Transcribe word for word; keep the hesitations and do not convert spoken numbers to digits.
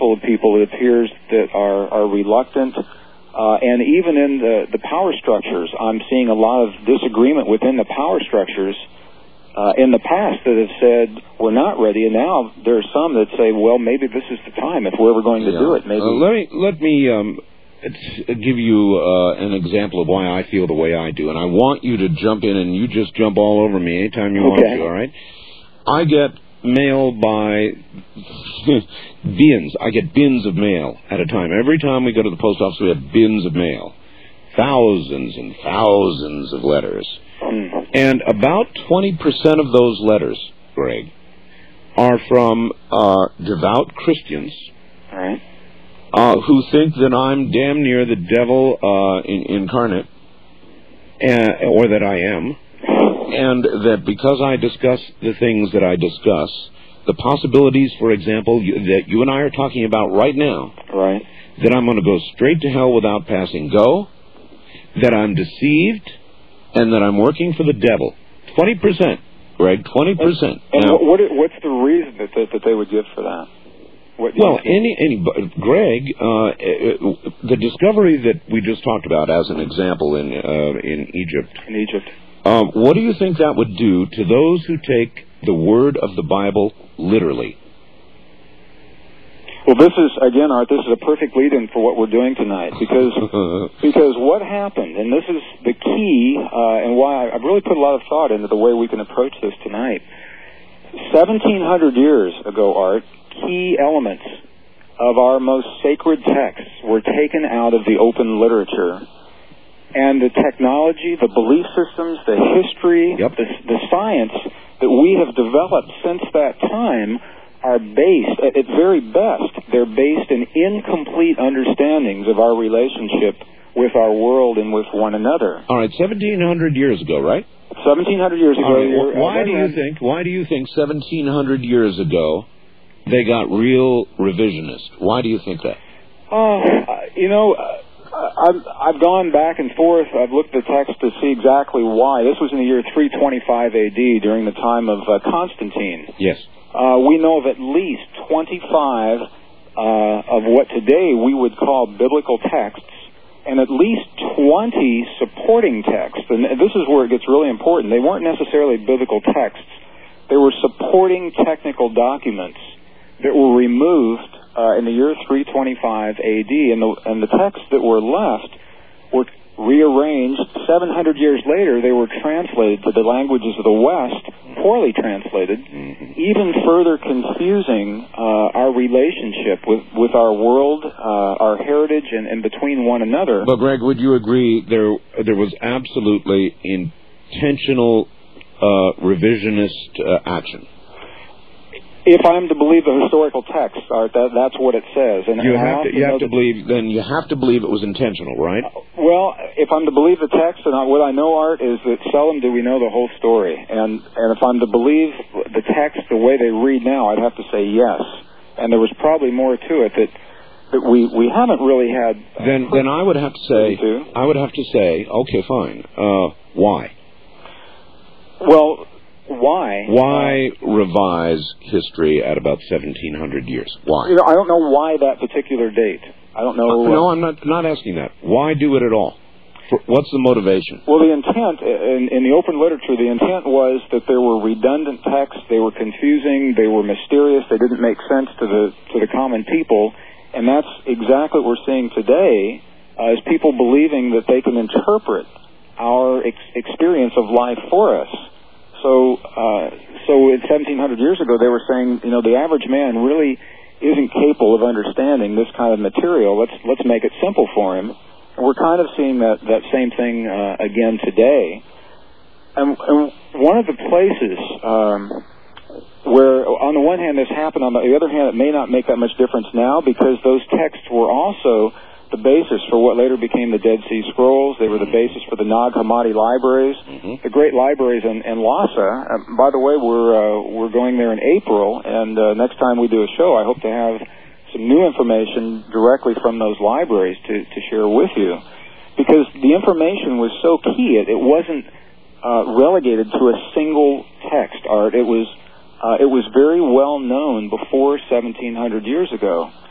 handful of people, it appears, that are, are reluctant. Uh, and even in the, the power structures, I'm seeing a lot of disagreement within the power structures uh, in the past that have said, we're not ready. And now there are some that say, well, maybe this is the time if we're ever going to yeah. do it. Maybe. Uh, let me, let me um, give you uh, an example of why I feel the way I do. And I want you to jump in, and you just jump all over me anytime you okay. want to, all right? I get mail by bins. I get bins of mail at a time. Every time we go to the post office, we have bins of mail. Thousands and thousands of letters. Mm. And about twenty percent of those letters, Greg, are from uh, devout Christians All right. uh, who think that I'm damn near the devil uh, in, incarnate, uh, or that I am. And that because I discuss the things that I discuss, the possibilities, for example, you, that you and I are talking about right now, right, that I'm going to go straight to hell without passing go, that I'm deceived, and that I'm working for the devil. twenty percent, Greg, twenty percent. And, and now, what, what's the reason that, that, that they would give for that? What, well, any, any, Greg, uh, the discovery that we just talked about as an example in uh, in Egypt. In Egypt. Um, what do you think that would do to those who take the word of the Bible literally? Well, this is, again, Art, this is a perfect lead-in for what we're doing tonight, because because what happened, and this is the key, uh, and why I've really put a lot of thought into the way we can approach this tonight. seventeen hundred years ago, Art, key elements of our most sacred texts were taken out of the open literature. And the technology, the belief systems, the history, yep. the, the science that we have developed since that time are based, at its very best, they're based in incomplete understandings of our relationship with our world and with one another. All right, seventeen hundred years ago, right? seventeen hundred years ago. Right. Why do you think? Why do you think seventeen hundred years ago they got real revisionist? Why do you think that? Oh, uh, you know. Uh, I've, I've gone back and forth. I've looked at the text to see exactly why. This was in the year three twenty-five A D during the time of uh, Constantine. Yes. Uh, we know of at least twenty-five uh, of what today we would call biblical texts, and at least twenty supporting texts. And this is where it gets really important. They weren't necessarily biblical texts. They were supporting technical documents that were removed Uh, in the year three twenty-five A D, and the, and the texts that were left were rearranged. seven hundred years later, they were translated to the languages of the West, poorly translated, mm-hmm. even further confusing uh, our relationship with, with our world, uh, our heritage, and, and between one another. But, Greg, would you agree there there was absolutely intentional uh, revisionist uh, action? If I'm to believe the historical text, Art, that, that's what it says. And you and have to, you have to believe. Then you have to believe it was intentional, right? Uh, well, if I'm to believe the text, and I, what I know, Art, is that seldom do we know the whole story. And and if I'm to believe the text the way they read now, I'd have to say yes. And there was probably more to it that that we, we haven't really had. Uh, then then I would have to say I would have to say okay, fine. Uh, why? Well. Why? Why revise history at about seventeen hundred years? Why? You know, I don't know why that particular date. I don't know. Uh, no, I'm not not asking that. Why do it at all? For, what's the motivation? Well, the intent, in, in the open literature, the intent was that there were redundant texts, they were confusing, they were mysterious, they didn't make sense to the to the common people, and that's exactly what we're seeing today, uh, is people believing that they can interpret our ex- experience of life for us. So, uh, so in seventeen hundred years ago, they were saying, you know, the average man really isn't capable of understanding this kind of material. Let's let's make it simple for him. And we're kind of seeing that that same thing uh, again today. And, and one of the places um, where, on the one hand, this happened, on the other hand, it may not make that much difference now, because those texts were also the basis for what later became the Dead Sea Scrolls. They were the basis for the Nag Hammadi libraries, mm-hmm. the great libraries in, in Lhasa. Uh, by the way, we're uh, we're going there in April, and uh, next time we do a show, I hope to have some new information directly from those libraries to, to share with you, because the information was so key. It, it wasn't uh, relegated to a single text, Art. It was uh, it was very well known before seventeen hundred years ago.